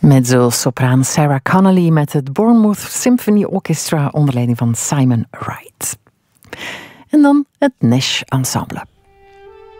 Mezzo-sopraan Sarah Connolly met het Bournemouth Symphony Orchestra onder leiding van Simon Wright. En dan het Nash Ensemble.